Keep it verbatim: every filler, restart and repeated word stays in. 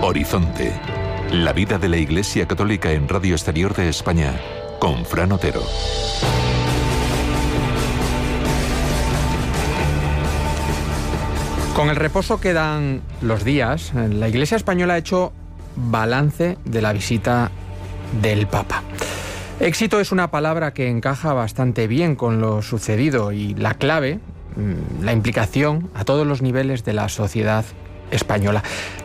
Horizonte. La vida de la Iglesia Católica en Radio Exterior de España, con Fran Otero. Con el reposo que dan los días, la Iglesia española ha hecho balance de la visita del Papa. Éxito es una palabra que encaja bastante bien con lo sucedido y la clave, la implicación a todos los niveles de la sociedad española.